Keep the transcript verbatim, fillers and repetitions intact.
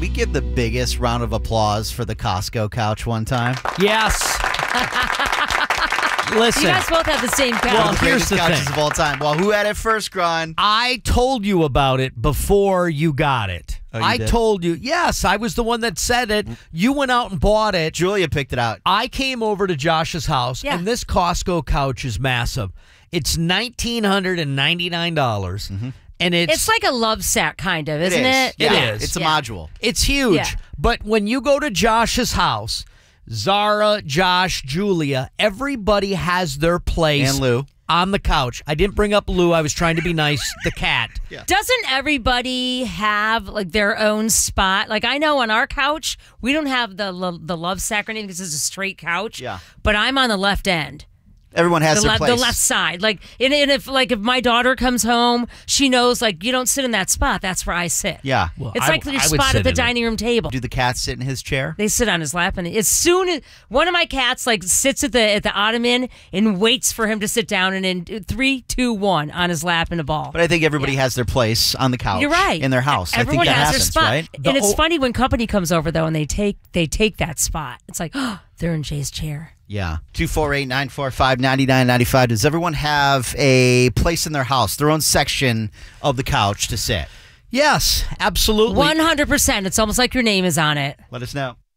we give the biggest round of applause for the Costco couch one time? Yes. Listen. You guys both have the same couch. Well, the here's greatest the couches thing. of all time. Well, who had it first, Gron? I told you about it before you got it. Oh, you I did? told you. Yes, I was the one that said it. You went out and bought it. Julia picked it out. I came over to Josh's house, Yeah. and this Costco couch is massive. It's one thousand nine hundred ninety-nine dollars, Mm-hmm. and it's It's like a love sack, kind of, isn't it is. it? It Yeah, is. It's a Yeah. module. It's huge. Yeah. But when you go to Josh's house, Zara, Josh, Julia, everybody has their place And Lou. on the couch. I didn't bring up Lou. I was trying to be nice. The cat. Doesn't everybody have like their own spot? Like I know on our couch, we don't have the lo- the love sack or anything because it's a straight couch. Yeah. But I'm on the left end. Everyone has The, their le- place. the left side, like, and, and if like if my daughter comes home, she knows like you don't sit in that spot. That's where I sit. Yeah. Well, It's I- like your I would spot sit at the in it. dining room table. Do the cats sit in his chair? They sit on his lap, and as soon as one of my cats like sits at the at the ottoman and waits for him to sit down, and in three, two, one on his lap and a ball. But I think everybody has their place on the couch. You're right. In their house. Everyone I think that has happens, their spot, right? and The it's o- funny when company comes over though, and they take they take that spot. It's like, oh, they're in Jay's chair. Yeah. two four eight, nine four five, nine nine nine five. Does everyone have a place in their house, their own section of the couch to sit? Yes, absolutely. One hundred percent. It's almost like your name is on it. Let us know.